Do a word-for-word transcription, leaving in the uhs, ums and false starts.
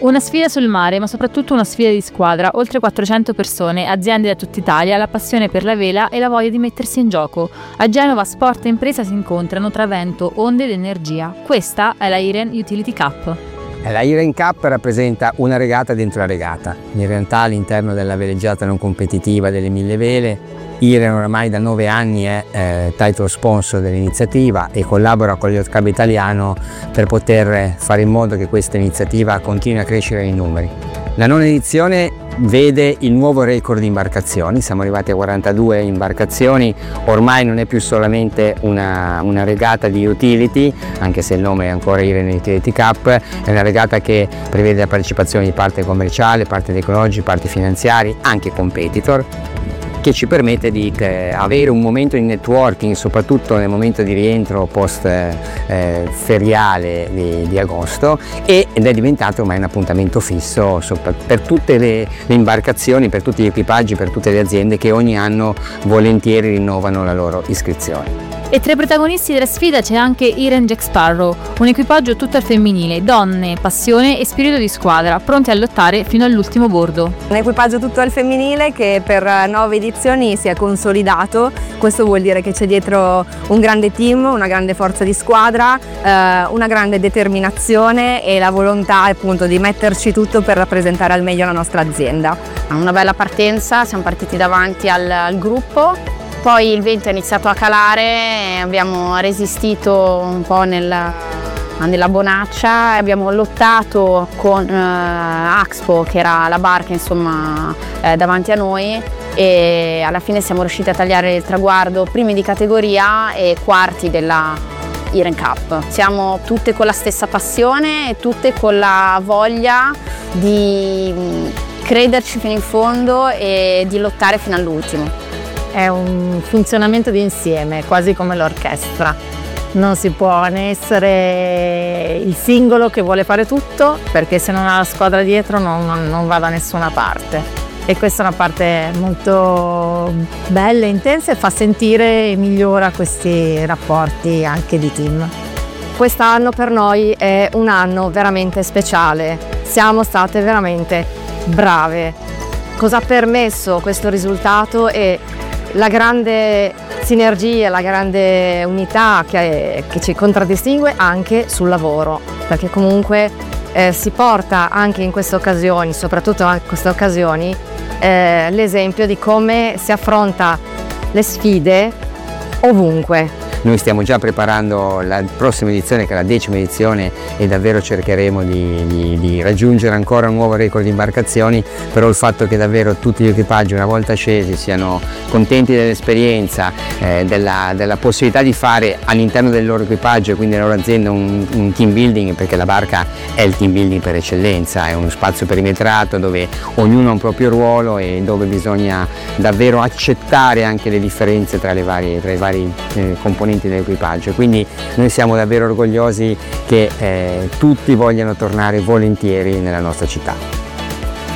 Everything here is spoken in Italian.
Una sfida sul mare, ma soprattutto una sfida di squadra. Oltre quattrocento persone, aziende da tutta Italia, la passione per la vela e la voglia di mettersi in gioco. A Genova sport e impresa si incontrano tra vento, onde ed energia. Questa è la Iren Utility Cup. La Iren Cup rappresenta una regata dentro la regata. In realtà all'interno della veleggiata non competitiva delle mille vele, Iren oramai da nove anni è eh, title sponsor dell'iniziativa e collabora con l'Yacht Club Italiano per poter fare in modo che questa iniziativa continui a crescere nei numeri. La nona edizione vede il nuovo record di imbarcazioni, siamo arrivati a quarantadue imbarcazioni, ormai non è più solamente una, una regata di utility, anche se il nome è ancora Iren Utility Cup, è una regata che prevede la partecipazione di parte commerciale, parte tecnologici, parte finanziari, anche competitor, che ci permette di eh, avere un momento di networking, soprattutto nel momento di rientro post eh, feriale di, di agosto, e, ed è diventato ormai un appuntamento fisso sopra, per tutte le, le imbarcazioni, per tutti gli equipaggi, per tutte le aziende che ogni anno volentieri rinnovano la loro iscrizione. E tra i protagonisti della sfida c'è anche Iren Jack Sparrow, un equipaggio tutto al femminile, donne, passione e spirito di squadra, pronti a lottare fino all'ultimo bordo. Un equipaggio tutto al femminile che per nove edizioni si è consolidato. Questo vuol dire che c'è dietro un grande team, una grande forza di squadra, eh, una grande determinazione e la volontà appunto di metterci tutto per rappresentare al meglio la nostra azienda. Una bella partenza, siamo partiti davanti al, al gruppo. Poi il vento è iniziato a calare, abbiamo resistito un po' nella, nella bonaccia, abbiamo lottato con eh, Axpo, che era la barca insomma eh, davanti a noi, e alla fine siamo riusciti a tagliare il traguardo, primi di categoria e quarti della Iren Cup. Siamo tutte con la stessa passione e tutte con la voglia di crederci fino in fondo e di lottare fino all'ultimo. È un funzionamento di insieme, quasi come l'orchestra. Non si può né essere il singolo che vuole fare tutto, perché se non ha la squadra dietro non, non, non va da nessuna parte. E questa è una parte molto bella e intensa e fa sentire e migliora questi rapporti anche di team. Quest'anno per noi è un anno veramente speciale. Siamo state veramente brave. Cosa ha permesso questo risultato è la grande sinergia, la grande unità che, che ci contraddistingue anche sul lavoro, perché comunque eh, si porta anche in queste occasioni, soprattutto in queste occasioni, eh, l'esempio di come si affronta le sfide ovunque. Noi stiamo già preparando la prossima edizione, che è la decima edizione, e davvero cercheremo di, di, di raggiungere ancora un nuovo record di imbarcazioni, però il fatto che davvero tutti gli equipaggi una volta scesi siano contenti dell'esperienza, eh, della, della possibilità di fare all'interno del loro equipaggio e quindi della loro azienda un, un team building, perché la barca è il team building per eccellenza, è uno spazio perimetrato dove ognuno ha un proprio ruolo e dove bisogna davvero accettare anche le differenze tra, le varie, tra i vari eh, componenti dell'equipaggio. Quindi noi siamo davvero orgogliosi che eh, tutti vogliano tornare volentieri nella nostra città.